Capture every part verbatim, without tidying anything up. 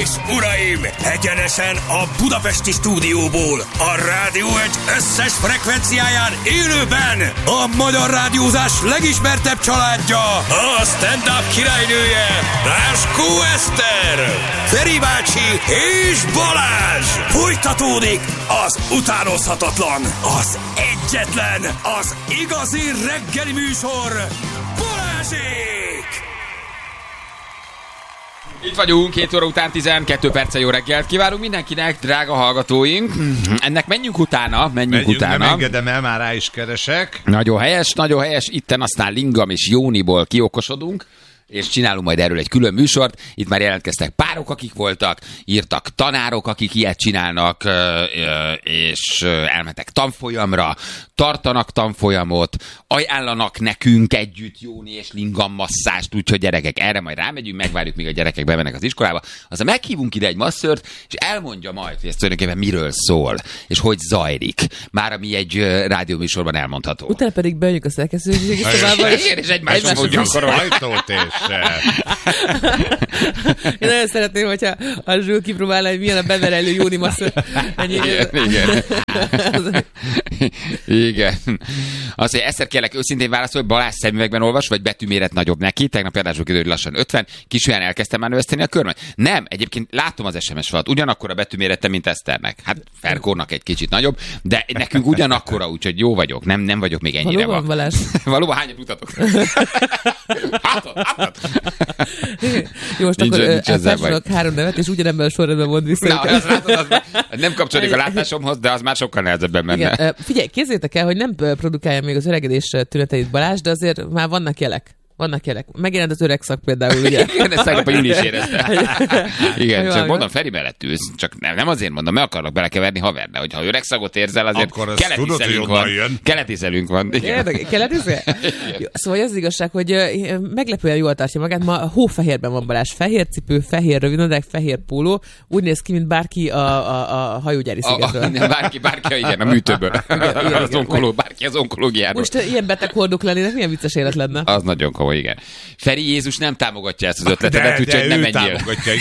és uraim, egyenesen a budapesti stúdióból, a Rádió egy összes frekvenciáján élőben a magyar rádiózás legismertebb családja, a stand-up királynője, Ráskó Eszter, Feri bácsi és Balázs. Folytatódik az utánozhatatlan, az egyetlen, az igazi reggeli műsor, Balázsék! Itt vagyunk, két óra után tizenkét perccel jó reggelt kívánunk mindenkinek, drága hallgatóink. Ennek menjünk utána, menjünk, menjünk utána. Nem engedem el, már rá is keresek. Nagyon helyes, nagyon helyes. Itten aztán Lingam és Jóniból kiokosodunk, és csinálunk majd erről egy külön műsort. Itt már jelentkeztek párok, akik voltak, írtak tanárok, akik ilyet csinálnak, és elmentek tanfolyamra, tartanak tanfolyamot, ajánlanak nekünk együtt Jóni és Lingam masszást, úgyhogy gyerekek, erre majd rámegyünk, megvárjuk, míg a gyerekek bemennek az iskolába. Aztán meghívunk ide egy masszört, és elmondja majd, hogy ez tulajdonképpen miről szól, és hogy zajlik. Már ami egy rádióműsorban elmondható. Utána pedig bejönjük a szerkesztőségi szobába, és, és egymáshoz mondjuk akkor ajtót és... Én nagyon szeretném, hogyha a Zsül kipróbálná, hogy milyen a beverelő Jóni masször. Igen, igen. Igen. Azt, hogy Eszter, kérlek, őszintén válaszolj, Balázs szemüvegben olvas, vagy betűméret nagyobb neki? Tegnap adásból kiderült, hogy lassan ötven. Kisúlyán elkezdtem már növeszteni a körmet? Nem, egyébként látom az es em es falat. Ugyanakkor a betűmérete, mint Eszternek. Hát Ferkornak egy kicsit nagyobb, de nekünk ugyanakkora, úgyhogy jó vagyok. Nem, nem vagyok még ennyire. Valóban, Balázs? Valóban, hányat mutatok? Hátad, hátad. Jó, most nincs, akkor elfelsorolok három nevet, és ugyanebben a sorrendben mond vissza. Na, az, az, az, nem kapcsolódik a látásomhoz, de az már sokkal nehezebben menne. Igen. Figyelj, kézzétek el, hogy nem produkálja még az öregedés tüneteit Balázs, de azért már vannak jelek. Vannak jelek. Megjelent az öreg szak például, ugye? Igen, ezt tegnap a Júli is érezte. Igen, csak mondom, Feri mellett ülsz, csak nem, nem azért mondom, meg akarlak belekeverni haverne, hogyha öreg szagot érzel, azért keleti szelünk van. Keleti szelünk van. Keleti Szóval az igazság, hogy meglepően jól tartja magát. Ma hófehérben van Balázs. Fehér cipő, fehér rövidnadrág, fehér póló. Úgy néz ki, mint bárki a, a, a hajógyári szigetről. Bárki, bárki, igen, a műtőből. Igen, igen, az onkoló, bárki az onkológiáról. Most ilyen beteg hordók lennének, milyen vicces élet lenne. Az nagyon komoly, igen. Feri, Jézus nem támogatja ezt az ötletedet, úgyhogy nem menjél.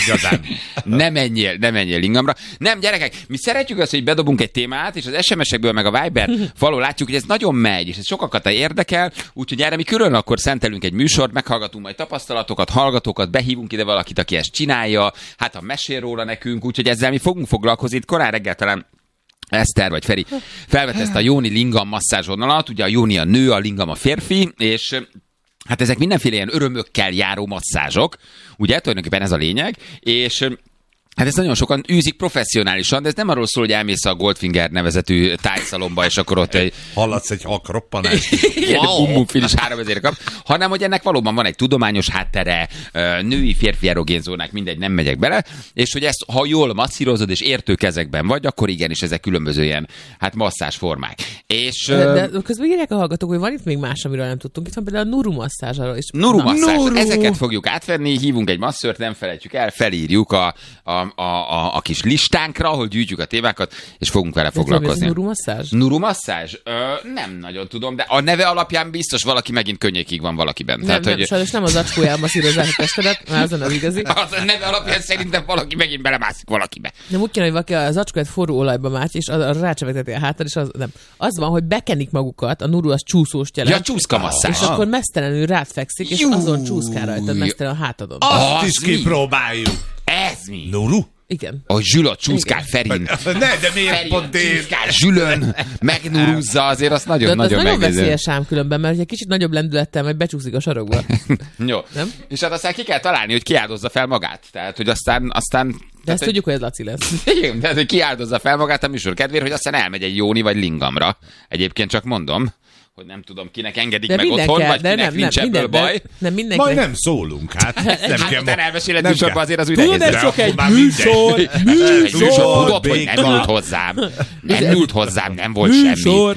nem menjél, nem menjél Lingamra. Nem, gyerekek, mi szeretjük azt, hogy bedobunk egy témát, és az es em es-ekből meg a Viber falon látjuk, hogy ez nagyon megy, és ez sokakat érdekel, úgyhogy erre mi külön akkor szentelünk egy műsort, meghallgatunk majd tapasztalatokat, hallgatókat, behívunk ide valakit, aki ezt csinálja, hát ha mesél róla nekünk, úgyhogy ezzel mi fogunk foglalkozni. Itt korán reggel talán Eszter vagy Feri felvetette a Jóni Lingam masszázs vonalat, ugye a Jóni a nő, a Lingam a férfi, és hát ezek mindenféle ilyen örömökkel járó masszázsok, ugye, tulajdonképpen ez a lényeg, és hát ezt nagyon sokan űzik professzionálisan, de ez nem arról szól, hogy elmész a Goldfinger nevezetű tájszalomba, és akkor ott egy... Hallatsz egy hakroppanást. Igen, wow. Bum-bum is háromezer kap. Hanem, hogy ennek valóban van egy tudományos háttere, női, férfi erogén zónák, mindegy, nem megyek bele, és hogy ezt, ha jól masszírozod, és értő kezekben vagy, akkor igenis ezek különböző ilyen, hát masszázs formák. És, de, de közben írják a hallgatók, hogy van itt még más, amiről nem tudtunk. Itt van például a Nuru masszázsról is. Nuru masszázs. Nuru. Ezeket fogjuk átvenni, hívunk egy masszört, nem felejtjük el, felírjuk a, a A, a, a kis listánkra, ahol gyűjtjük a témákat, és fogunk vele foglalkozni. Nuru masszázs? Nuru masszázs? Ö, nem nagyon tudom, de a neve alapján biztos valaki megint könnyékig van valakiben. Nem, Tehát, nem, hogy... sajnos nem az acskójában masszírozzák a testedet, már azon az igazi. Az a neve alapján szerintem valaki megint belemászik valakibe. Nem úgy kéne, hogy valaki az acskóját forró olajba mács, és az rácsevegteti a hátad, és az nem. Az van, hogy bekenik magukat, a Nuru az csúszós jelent. Ja, csúszka masszázs. És akkor mesztelenül rád fekszik, és azon csúszkál rajtad mesztelen a hátadon. Azt is kipróbáljuk. Ez mi? Nuru? Igen. A Zsülot csúszkál Ferin. Ne, de miért Ferin pont én? csúszkál Zsülön, megnuruzza, azért azt nagyon-nagyon nagyon megnézem. Nagyon veszélyes ám különben, mert egy kicsit nagyobb lendülettel majd becsúszik a sarokba. Jó. Nem? És hát aztán ki kell találni, hogy kiáldozza fel magát. Tehát, hogy aztán... aztán de ezt tehát, tudjuk, hogy ez Laci lesz. Igen, tehát, hogy kiáldozza fel magát a műsor kedvéért, hogy aztán elmegy egy Jóni vagy Lingamra. Egyébként csak mondom, hogy nem tudom, kinek engedik de meg otthon, kell, vagy kinek nem, nincs nem, ebből minden, baj. Nem, mindenki. Majd nem szólunk, hát. Nem hát kell utána elmeséled műsorban azért az úgy nehéz. Tudod, ez csak egy műsor, műsor. Tudod, hogy nem ült hozzám. Nem ült hozzám, nem volt semmi. Műsor.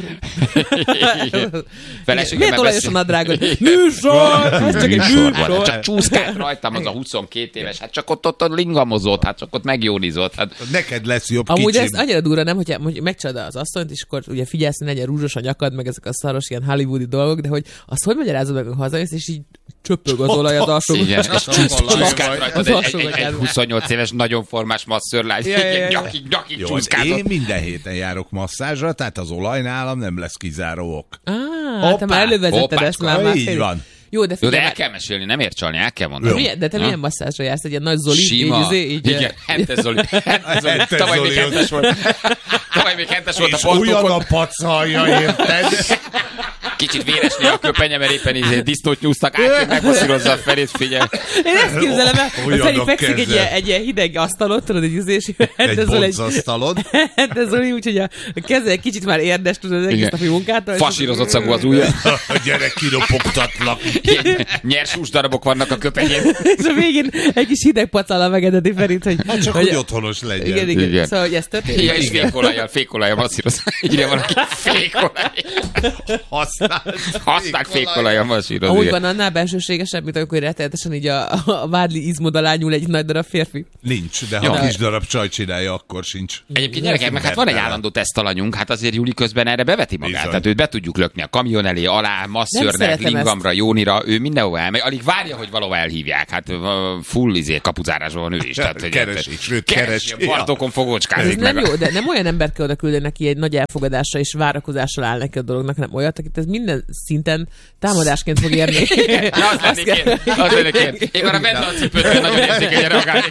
Miért olajosan a drágod? Műsor! Ez csak egy műsor. Csak csúszkált rajtam az a huszonkét éves. Hát csak ott, ott lingamozott, hát csak ott megjónizott. Hát... Neked lesz jobb amúgy kicsim. ez annyira durva, nem, hogyha megcsinálod az asszonyt, és akkor ugye figyelsz, hogy legyen rúzsos a nyakad, meg ezek a szaros ilyen hollywoodi dolgok, de hogy azt hogy magyarázod meg, hogy hazajössz, és így csöpög az olaj az alsó. Igen, és csúszkát rajtad Az egy, egy, egy huszonnyolc éves, nagyon formás masszörlány. Ja, ja, ja. Nyakig, nyakig Jó, csúszkázott. én minden héten járok masszázsra, tehát az olaj nálam nem lesz kizáró ok. Ah, te már elővezetted ezt már. már így fél- van. Jó, de Jó, figyelj, de el kell mesélni, nem ért csalni, el kell mondani. Milyen, de te Ja? milyen masszázsra jársz? Egy ilyen nagy Zoli? Sima. Így, izé, így, Igen, Hentes Zoli. Hentes Zoli. Hentes Tavaly még Zoli. hentes volt. Tavaly még hentes volt a És olyan partókon. a pacalja, érted? Kicsit véresnél a köpenye, mert éppen így disznót nyúztak át, hogy megpasszírozza a felét, figyelj. Én ezt képzelem el, hogy Olyan Feri a fekszik egy keze. ilyen, egy ilyen hideg asztalon, tudod, egy üzés, Egy boncasztalod. de Zoli úgy, hogy a a keze egy kicsit már érdes, tudod, az egész Igen. napi munkától. és- Fasírozott szagú az ujja. A gyerek kiropogtatlak. Nyers húsdarabok vannak a köpenyén. És a végén egy kis hideg pacallal megedeti Ferit, hogy... Hát csak, hogy otthos legyen. Igen, igen. Igen. Szóval, hogy ez történik. Ja, és fékolajjal, fékolajjal masszírozza. Írja valaki, fékolaj. Használt. Használt fékolajjal masszírozza. Amúgy igen. van annál bensőségesebb, mint amikor rettenetesen így a, a vádli izmod alá nyúl egy nagy darab férfi. Nincs, de Jó. ha kis darab csaj csinálja, akkor sincs. Egyébként gyerekek, meg hát van egy állandó tesztalanyunk, hát azért Júli közben erre beveti magát. Bizony. Tehát őt be tudjuk lökni a kamion elé, alá, masszörnek, szeretem lingamra, Jónira, ő mindenhova elmegy. Alig várja, hogy valahol elhívják. Hát uh, full izé, kapuzárásban van ő is. Tehát, hogy Keresi, érted? sőt, Keresi, keresi. a partokon Ez fogócskázik nem meg. jó, de nem olyan embert kell oda küldeni, neki egy nagy elfogadásra és várakozással áll neki a dolognak, nem olyat, akit ez minden szinten támadásként fog érni. Na, az lennék én. Az lennék én. Én már a benne a cipőtől nagyon érzékenyen reagálnék.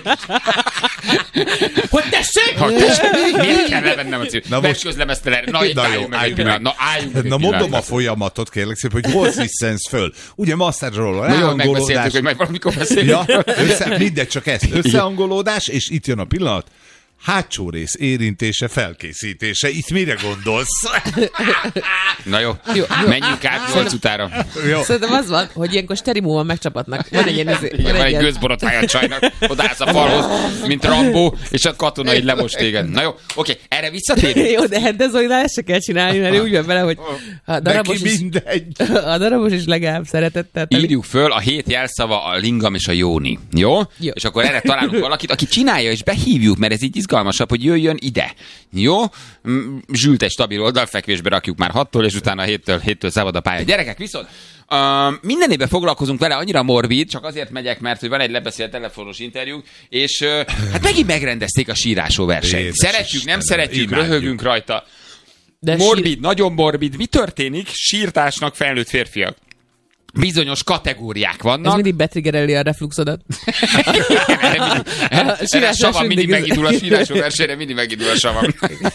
Hogy tessék! Ha tessék, miért kell levennem a cipőt? Na Na most- most közlem ezt el. Na, itt Na jó, álljunk meg egy álljunk pillanat. meg. Na, álljunk meg egy Na mondom a pillanat. folyamatot, kérlek szépen, hogy hol sziszensz föl. Ugye masszázsról a Na jó, megbeszéltük, ráhangolódás. hogy majd valamikor beszélünk. Ja, össze, mindegy, csak ezt. Összehangolódás, és itt jön a pillanat. Hátsó rész érintése, felkészítése. Itt mire gondolsz? Na jó, Jó, jó. menjünk át nyolc utára. Jó. Szerintem az van, hogy ilyenkor sterimóval megcsapatnak. Van egy ilyen... izé- Igen, van egy ilyen- gőzborotvája a csajnak, odaállsz a falhoz, mint Rambo, és a katona így lemost téged. Na jó, oké, erre visszatérünk. Jó, de hát de Zolinál ezt se kell csinálni, mert ő úgy van vele, hogy a darabos Neki is, mindegy. a darabos is legalább szeretettel. telik. Írjuk föl a hét jelszava a lingam és a jóni. Jó? Jó. És akkor erre találunk valakit, aki csinálja, és behívjuk, mert ez így izgalmasabb, hogy jöjjön ide. Jó? Mm, Zsült egy stabil oldalfekvésbe rakjuk már hattól, és utána héttől, héttől szabad a pálya. Gyerekek, viszont uh, minden évben foglalkozunk vele, annyira morbid, csak azért megyek, mert hogy van egy lebeszélt telefonos interjú, és uh, hát megint megrendezték a sírásó versenyt. Jézus Szeretjük, nem Istenem, szeretjük, imádjuk. röhögünk rajta. De Morbid, sír- nagyon morbid. Mi történik? Sírtásnak felnőtt férfiak. Bizonyos kategóriák Ez vannak. mindig betriggereli a refluxodat. Erre mindig- erre- A erre sírás a savam mindig- mindig megindul, a sírásó versenyre mindig megindul a savam.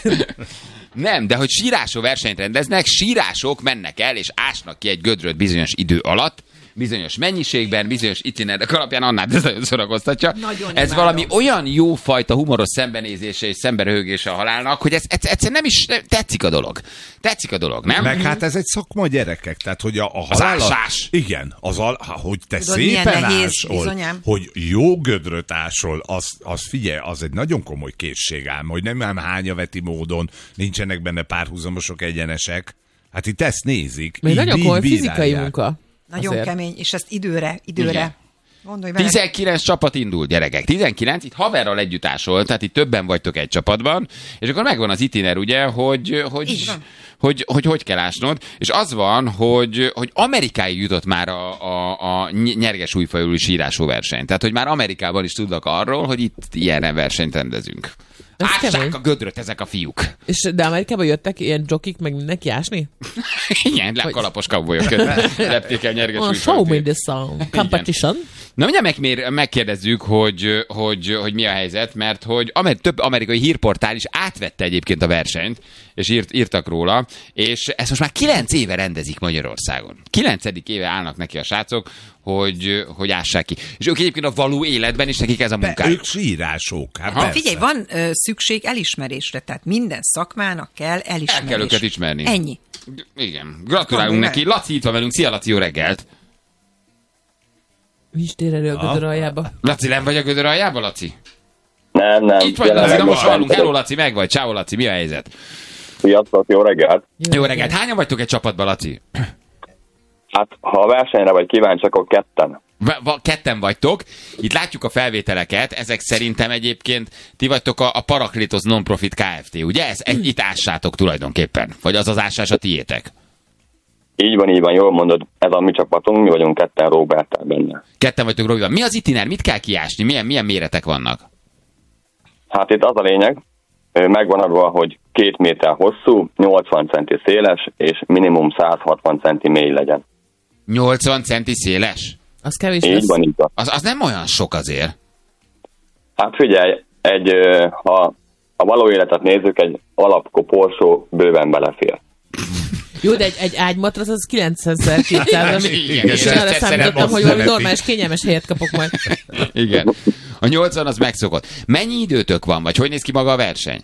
Nem, de hogy sírásó versenyt rendeznek, sírások mennek el, és ásnak ki egy gödröt bizonyos idő alatt, bizonyos mennyiségben, bizonyos itinerek alapján, annál ez nagyon szórakoztatja. Nagyon ez imádom. valami olyan jó fajta humoros szembenézése és szemberöhögése a halálnak, hogy ez egyszerűen nem is tetszik a dolog. Tetszik a dolog, nem? Meg hát ez egy szakma, gyerekek, tehát hogy a, a Az halál- ásás. Igen, az al, ha, hogy te Tudod, milyen szépen nehéz, ásol, bizonyám. hogy jó gödröt ásol, az, az figyelj, az egy nagyon komoly készség ám, hogy nem ám hányaveti módon, nincsenek benne párhuzamosok, egyenesek. Hát itt ezt nézik. Még így- nagyon így komoly bírálják. fizikai munka. Nagyon Azért. kemény, és ezt időre, időre. Igen. Gondolj bele. tizenkilenc csapat indul, gyerekek. tizenkilenc, itt haverral együtt ásol, tehát itt többen vagytok egy csapatban, és akkor megvan az itiner, ugye, hogy hogy, Így van. hogy, hogy, hogy kell ásnod, és az van, hogy, hogy Amerikáig jutott már a, a, a nyerges újfajúi sírásó verseny. Tehát, hogy már Amerikában is tudnak arról, hogy itt ilyen versenyt rendezünk. Ez Ássák kemény. a gödröt ezek a fiúk. És de Amerikában jöttek ilyen jokik, meg mindenki ásni? Igen, lekalapos kavbolyok lepték el nyerges Oh, show me újfajúi. this song. Competition. Na mindjárt megmér, megkérdezzük, hogy, hogy, hogy mi a helyzet, mert hogy amer, több amerikai hírportál is átvette egyébként a versenyt, és írt, írtak róla, és ezt most már kilenc éve rendezik Magyarországon. Kilencedik éve állnak neki a srácok, hogy, hogy ássák ki. És ők egyébként a való életben is nekik ez a De munkájuk. ők sírások. Hát Aha. persze. Figyelj, van ö, szükség elismerésre, tehát minden szakmának kell elismerés. El kell őket ismerni. Ennyi. Igen. Gratulálunk Gondolj neki. meg. Laci itt van velünk. Szia, Laci, jó reggelt. Nincs térerő a gödör aljába. Laci, nem vagy a gödör aljába, Laci? Nem, nem. Itt vagy, jelenleg Laci, na most van. hallunk. Hello, Laci, meg vagy. Ciao, Laci, mi a helyzet? Sziasztok, jó reggelt! Jó reggelt. Hányan vagytok egy csapatban, Laci? Hát, ha a versenyre vagy kíváncsi, akkor ketten. Va- va- ketten vagytok, itt látjuk a felvételeket, ezek szerintem egyébként ti vagytok a, a Paraklétos Non-Profit Kft., ugye? Ez, egy, itt ássátok tulajdonképpen, vagy az az ássás a tiétek? Így van, így van, jól mondod, ez a mi csapatunk, mi vagyunk ketten Róberttel benne. Ketten vagytok Robival. Mi az itiner? Mit kell kiásni? Milyen, milyen méretek vannak? Hát itt az a lényeg, megvan adva, hogy két méter hosszú, nyolcvan centi széles, és minimum száz hatvan centi mély legyen. nyolcvan centi széles? Az kevés Így lesz. van, így van. Az, az nem olyan sok azért. Hát figyelj, egy, ha a való életet nézzük, egy alapkoporsó bőven belefér. Jó, de egy, egy ágymatrac az kilencezer-kétszázas. Igen, És igen, arra ezt számítottam, nem hogy valami azt normális, kényelmes helyet kapok majd. Igen. A nyolcvan az megszokott. Mennyi időtök van, vagy hogy néz ki maga a verseny?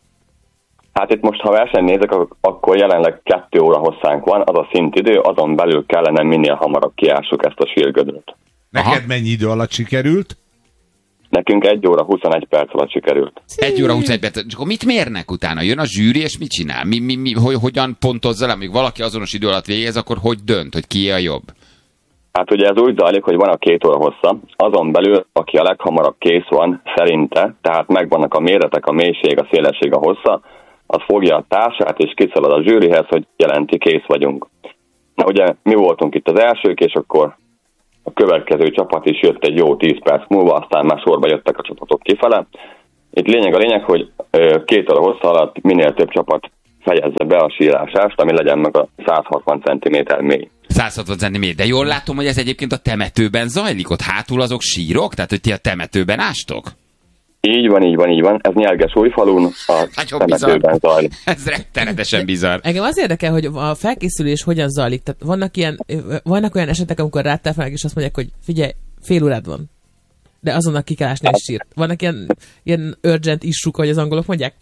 Hát itt most, ha versenyt nézek, akkor jelenleg kettő óra hosszánk van, az a szintidő, azon belül kellene minél hamarabb kiássuk ezt a sírgödröt. Neked Aha. mennyi idő alatt sikerült? Nekünk egy óra huszonegy perc alatt sikerült. Egy óra huszonegy perc. És akkor mit mérnek utána? Jön a zsűri, és mit csinál? Mi, mi, mi, hogy, hogyan pontozza le? Amíg valaki azonos idő alatt végez, akkor hogy dönt, hogy ki a jobb? Hát ugye ez úgy zajlik, hogy van a két óra hossza, azon belül, aki a leghamarabb kész van, szerinte, tehát megvannak a méretek, a mélység, a szélesség, a hossza, az fogja a társát, és kiszalad a zsűrihez, hogy jelenti, kész vagyunk. Na ugye mi voltunk itt az elsők, és akkor a következő csapat is jött egy jó tíz perc múlva, aztán már sorba jöttek a csapatok kifele. Itt lényeg a lényeg, hogy két óra hossza alatt minél több csapat fejezze be a sírásást, ami legyen meg a száz hatvan centiméter mély. száz hatvan centiméter. De jól látom, hogy ez egyébként a temetőben zajlik. Ott hátul azok sírok? Tehát, hogy ti a temetőben ástok? Így van, így van, így van. Ez Nyerges-Újfalun a Nagyon temetőben zajlik. Ez rettenetesen bizarr. Engem az érdekel, hogy a felkészülés hogyan zajlik. Tehát vannak, ilyen, vannak olyan esetek, amikor rátelfelek, és azt mondják, hogy figyelj, fél órád van. De azonnal ki kell ásni egy sírt. Vannak ilyen, ilyen urgent issue, hogy az angolok mondják?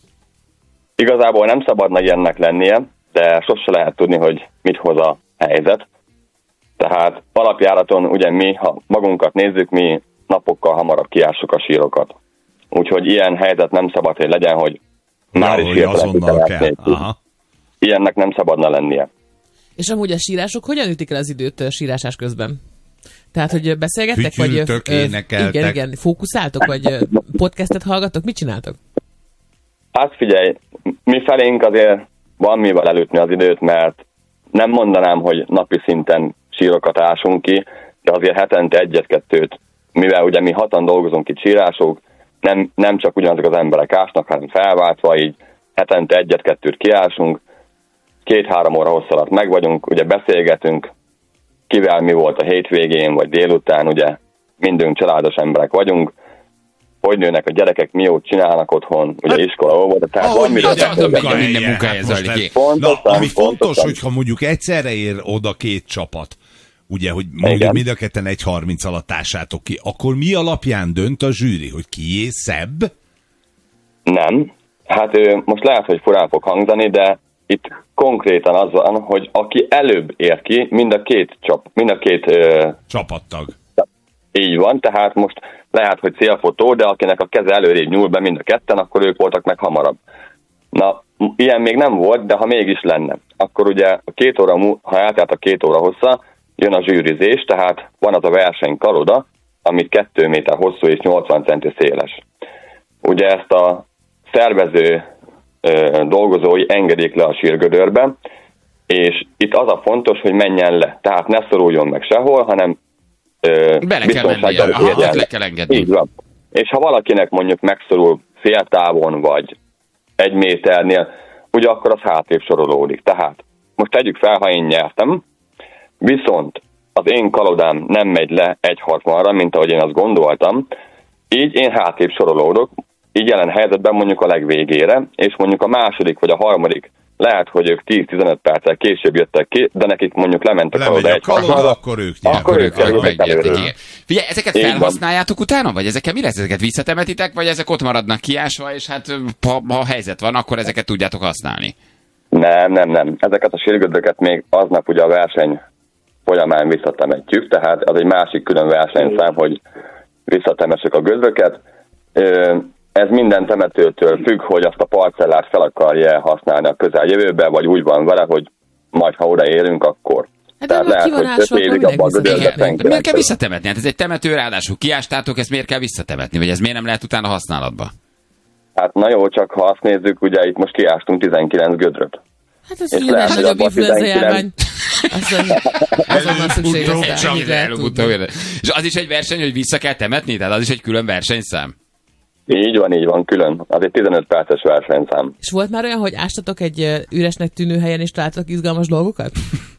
Igazából nem szabadna ilyennek lennie, de sose lehet tudni, hogy mit hoz a helyzet. Tehát alapjáraton ugye mi, ha magunkat nézzük, mi napokkal hamarabb kiássuk a sírokat. Úgyhogy ilyen helyzet nem szabad, hogy legyen, hogy már is azonnal kell. Aha. Ilyennek nem szabadna lennie. És amúgy a sírások hogyan ütik el az időt ö, sírásás közben? Tehát, hogy beszélgettek, vagy Fütyültök, ö, énekeltek. igen, igen, fókuszáltok, vagy ö, podcastet hallgattok, mit csináltok? Hát figyelj, mi felénk azért van mivel elütni az időt, mert nem mondanám, hogy napi szinten sírokat ásunk ki, de azért hetente egyet-kettőt, mivel ugye mi hatan dolgozunk itt sírások, nem, nem csak ugyanazok az emberek ásnak, hanem felváltva, így hetente egyet-kettőt kiásunk, két-három óra hossz alatt meg vagyunk, ugye beszélgetünk, kivel mi volt a hétvégén, vagy délután, ugye mindünk családos emberek vagyunk, hogy nőnek a gyerekek, mi jót csinálnak otthon, ugye iskola, óvoda, tehát Ahogy van mire az beszélgetni. minden- minden munkahelyen Hát most zajlik. ez- Pontosan, Na, ami fontos, pontosan. hogyha mondjuk egyszerre ér oda két csapat, ugye, hogy mondjuk Igen. mind a ketten egy harminc alatt ássátok ki, akkor mi alapján dönt a zsűri, hogy kié szebb? Nem. Hát ő, most lehet, hogy furán fog hangzani, de itt konkrétan az van, hogy aki előbb ér ki, mind a két csap, mind a két ö, Csapattag. így van, tehát most lehet, hogy célfotó, de akinek a keze előrébb nyúl be mind a ketten, akkor ők voltak meg hamarabb. Na, ilyen még nem volt, de ha mégis lenne, akkor ugye a két óra, mú- ha eltelt a két óra hossza, jön a zsűrizés, tehát van az a versenykaloda, amit kettő méter hosszú és nyolcvan centi széles. Ugye ezt a szervező ö, dolgozói engedik le a sírgödörbe, és itt az a fontos, hogy menjen le. Tehát ne szoruljon meg sehol, hanem ö, Bele kell mennie. Aha, érjen le kell engedni. Így van. És ha valakinek mondjuk megszorul fél távon, vagy egy méternél, ugye akkor az hátrébb sorolódik. Tehát most tegyük fel, ha én nyertem, viszont az én kalodám nem megy le egy hatvanra, mint ahogy én azt gondoltam, így én hátrébb sorolódok, így jelen helyzetben mondjuk a legvégére, és mondjuk a második vagy a harmadik lehet, hogy ők tíz-tizenöt perccel később jöttek ki, de nekik mondjuk lement a Lemegy kaloda a egy kaloda, hatvanra, akkor ők nyernek. akkor ők Ők kerülnek megnyerték, előre. igen. Figyelj, ezeket Így van. felhasználjátok utána, vagy ezekkel mi lesz? Ezeket visszatemetitek, vagy ezek ott maradnak kiásva, és hát ha, ha helyzet van, akkor ezeket tudjátok használni? Nem, nem, nem. Ezeket a sírgödröket még aznap ugye a verseny folyamán visszatemetjük, tehát az egy másik külön versenyszám, hogy visszatemessük a gödröket. Ö, Ez minden temetőtől függ, hogy azt a parcellát fel akarja használni a közeljövőben, vagy úgy van vele, hogy majd ha odaérünk, akkor. Hát de már ki van ásva, akkor minek visszatemetni? De miért kell visszatemetni? Hát ez egy temető, ráadásul kiástátok, ezt miért kell visszatemetni? Vagy ez miért nem lehet utána használatba? Hát na jó, csak ha azt nézzük, ugye itt most kiástunk tizenkilenc gödröt. Hát ez És nyilván lehet, hogy nagyobb abban influenza tizenkilenc járvány. azonnal szükséges. És az is egy verseny, hogy vissza kell temetni? Tehát az is egy külön versenyszám? Így van, így van, külön. Az egy tizenöt perces versenyszám. És volt már olyan, hogy ástatok egy üresnek tűnő helyen, és találtatok izgalmas dolgokat?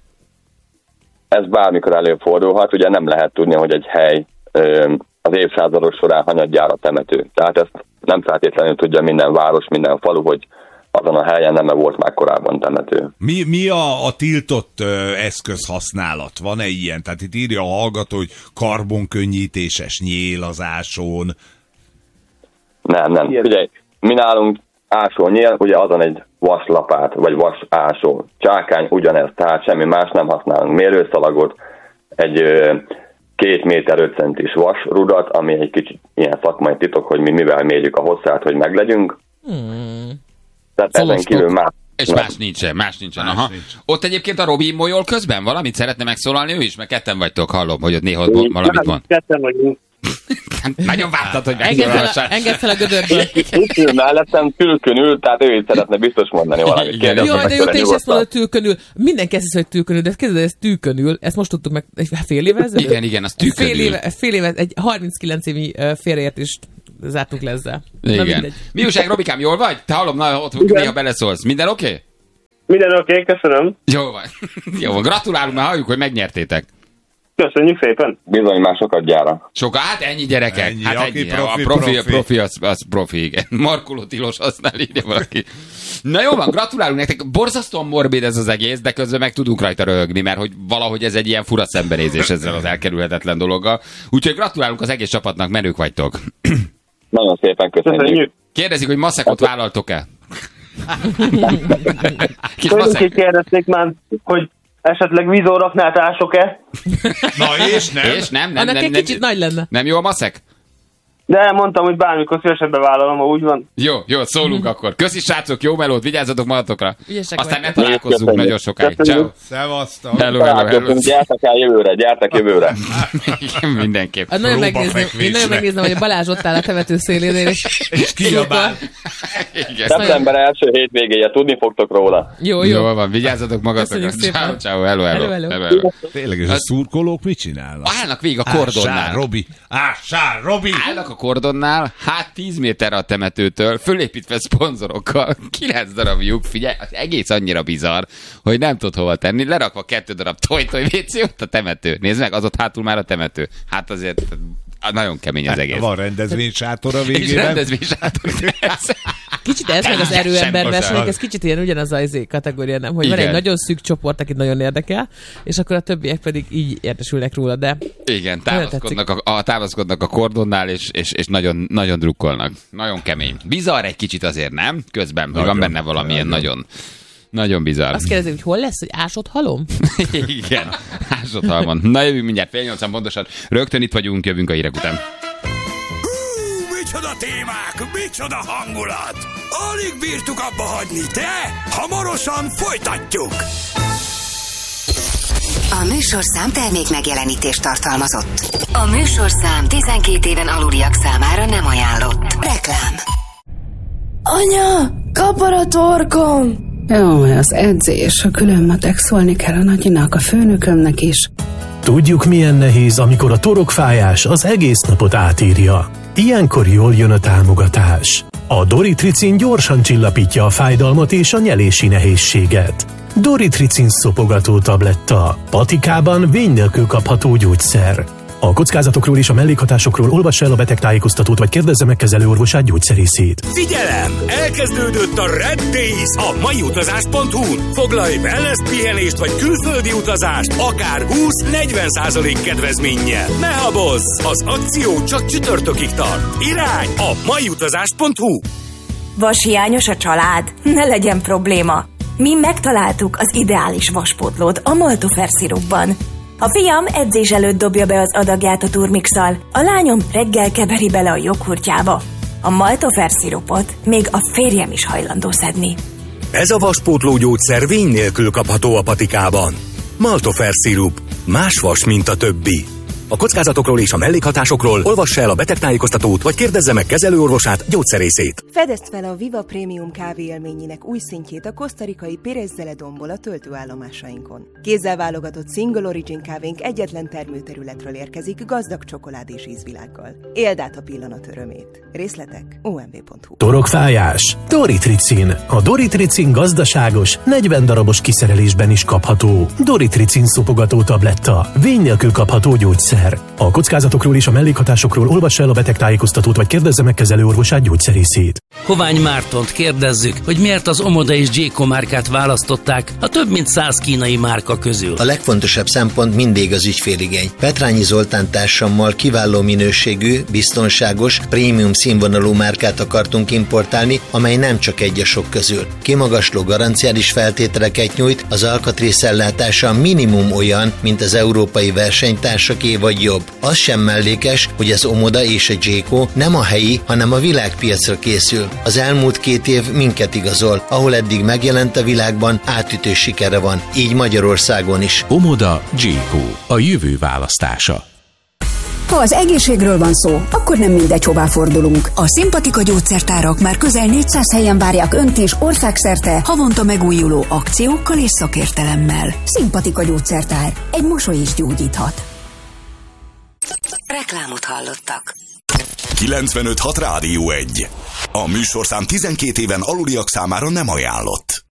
Ez bármikor előfordulhat, ugye nem lehet tudni, hogy egy hely az évszázadok során hanyatgyára temető. Tehát ezt nem feltétlenül tudja minden város, minden falu, hogy azon a helyen nem volt már korábban temető. Mi, mi a, a tiltott ö, eszközhasználat? Van-e ilyen? Tehát itt írja a hallgató, hogy karbonkönnyítéses nyél az ásón. Nem, nem. Ugye, mi nálunk ásónyél, ugye azon egy vaslapát, vagy vasásó. Csákány ugyanez, tehát semmi más nem használunk. Mérőszalagot, egy ö, két méter öt centis vasrudat, ami egy kicsit ilyen szakmai titok, hogy mi mivel mérjük a hosszát, hogy meglegyünk. Hmm. Tehát ezen kívül más. És más nincsen, más nincsen. Más Aha. Nincs. Ott egyébként a Robi molyol közben valamit szeretne megszólalni ő is, mert ketten vagytok, hallom, hogy ott néha Én valamit van. Ketten vagyunk. Nagyon vártad, hogy megszólalhassál. Engedd fel a gödörből. Itt ül mellettem, tülkön ül, tehát ő itt szeretne biztos mondani valamit. Jaj, de jó, te is ezt mondod, tülkön ül. Mindenki ezt hogy tülkön ül, de kezded, ez tülkön ül. Ezt most tudtuk meg fél éve ezelőtt? Igen, igen, az tülkön fél éve, fél éve, egy harminckilenc évi félreértést zártuk le ezzel. Igen. Mi újság, Robikám, jól vagy? Te hallom, na, ott igen. Néha beleszólsz. Minden oké? Okay? Minden oké, okay, köszönöm. Jó van. Jó van, gratulálunk, mert halljuk, hogy megnyertétek. Köszönjük szépen. Bizony már sokat gyára. Sokat? Hát ennyi gyerekek. Ennyi, hát aki ennyi. Profi, a profi, profi. profi az, az profi, igen. Markoló Tilos használ, írja valaki. Na jó van, gratulálunk nektek. Borzasztóan morbid ez az egész, de közben meg tudunk rajta röhögni, mert hogy valahogy ez egy ilyen fura szembenézés ezzel az elkerülhetetlen dologgal. Úgyhogy gratulálunk az egész csapatnak, menők vagytok. Nagyon szépen köszönjük. Kérdezik, hogy maszekot vállaltok-e? Kis maszek. Kérdezték már, hogy esetleg vízóraknát ások-e? Na és nem? És nem, nem, Annak nem, egy nem, kicsit nagy lenne. Nem jó a maszek? De mondtam, hogy bármikor szívesebben vállalom, ha úgy van. Jó, jó, szólunk akkor. Köszi srácok, jó melót, vigyázzatok magatokra. Ügyesek aztán ne vagytok. találkozzunk nagyon sokáig. Ciao. Szevasztok. Hello, hello, hello. Gyertek el jövőre, gyertek jövőre. Igen, mindenképp. Hát nagyon megnézném, én nagyon megnézném, hogy a Balázs ott áll a temető szélénél, és, és kiabál. Szeptember első hétvégéje, tudni fogtok róla. Jó, jó. Jó van, vigyázzatok magatokra. Ciao, ciao, hello, hello. Hello, hello. hello. Tényleg, és a szurkolók mit csinálnak? Állnak végig a kordonnál. Ássál, Robi! Ássál, Robi! Állnak a kordonnál, hát tíz méterre a temetőtől, fölépítve szponzorokkal, kilenc darab lyuk, figyelj, az egész annyira bizarr, hogy nem tud hova tenni, lerakva kettő darab toj-toj vécé, ott a temető. Nézd meg, az ott hátul már a temető. Hát azért nagyon kemény az egész. Van rendezvénysátor a végén. És rendezvénysátor. Kicsit ez meg az erőember versenyek, ez kicsit ilyen ugyanaz az izé kategória, nem? Hogy igen. Van egy nagyon szűk csoport, akit nagyon érdekel, és akkor a többiek pedig így értesülnek róla, de... Igen, támaszkodnak a, a, támaszkodnak a kordonnál, és, és, és nagyon, nagyon drukkolnak. Nagyon kemény. Bizarr egy kicsit azért, nem? Közben, hogy van benne valamilyen nagyon... nagyon Nagyon bizarr. Azt kérdezik, hogy hol lesz, hogy ásott halom? Igen, ásott halom. Na jövünk mindjárt fél nyolcan pontosan. Rögtön itt vagyunk, jövünk a hírek után. Hú, micsoda témák, micsoda hangulat! Alig bírtuk abba hagyni, de hamarosan folytatjuk! A műsorszám termék megjelenítést tartalmazott. A műsorszám tizenkét éven aluliak számára nem ajánlott. Reklám. Anya, kapar a torkom! Jó, az edzés, a külön matek, szólni kell a nagyinak, a főnökömnek is. Tudjuk, milyen nehéz, amikor a torokfájás az egész napot átírja. Ilyenkor jól jön a támogatás. A Doritricin gyorsan csillapítja a fájdalmat és a nyelési nehézséget. Doritricin szopogató tabletta. Patikában vény nélkül kapható gyógyszer. A kockázatokról és a mellékhatásokról olvassa el a betegtájékoztatót, vagy kérdezze meg kezelőorvosát, gyógyszerészét. Figyelem! Elkezdődött a Red Days a maiutazás pont hu-n. Foglalj wellness pihenést vagy külföldi utazást, akár húsz-negyven százalék kedvezménnyel. Ne habozz! Az akció csak csütörtökig tart. Irány a maiutazás pont hu. Vashiányos a család? Ne legyen probléma. Mi megtaláltuk az ideális vaspótlót a Maltofer szirupban. A fiam edzés előtt dobja be az adagját a turmixal, a lányom reggel keveri bele a joghurtjába. A Maltofer szirupot még a férjem is hajlandó szedni. Ez a vaspótló gyógyszer vény nélkül kapható a patikában. Maltofer szirup. Más vas, mint a többi. A kockázatokról és a mellékhatásokról olvassa el a betegtájékoztatót, vagy kérdezze meg kezelőorvosát, gyógyszerészét. Fedezd fel a Viva Premium kávé élményének új szintjét a kosztarikai Pérez Zeledonból a töltőállomásainkon. Kézzel válogatott Single Origin kávénk egyetlen termőterületről érkezik, gazdag csokoládés ízvilággal. Éld át a pillanat örömét. Részletek o m v pont h u. Torokfájás. Doritricin. A Doritricin gazdaságos, negyven darabos kiszerelésben is kapható. Doritricin szopogató tabletta. Vény nélkül kapható gyógyszer. A kockázatokról és a mellékhatásokról olvassa el a betegtájékoztatót, vagy kérdezze meg kezelőorvosát, gyógyszerészét. Hovány Mártont kérdezzük, hogy miért az Omoda és Gyéko márkát választották a több mint száz kínai márka közül. A legfontosabb szempont mindig az ügyféligény. Petrányi Zoltán társammal kiváló minőségű, biztonságos, prémium színvonalú márkát akartunk importálni, amely nem csak egy a sok közül. Kimagasló garanciális feltételeket nyújt, az alkatrészellátása minimum olyan, mint az európai versenytársaké vagy jobb. Az sem mellékes, hogy az Omoda és a Gyéko nem a helyi, hanem a világpiacra készül. Az elmúlt két év minket igazol, ahol eddig megjelent a világban, átütő sikere van, így Magyarországon is. Omoda Gyéko, a jövő választása. Ha az egészségről van szó, akkor nem mindegy, hová fordulunk. A Szimpatika gyógyszertárak már közel négyszáz helyen várják Önt is országszerte, havonta megújuló akciókkal és szakértelemmel. Szimpatika gyógyszertár. Egy mosoly is gyógyíthat. Reklámot hallottak. kilencvenöt hat Rádió egy. A műsorszám tizenkét éven aluliak számára nem ajánlott.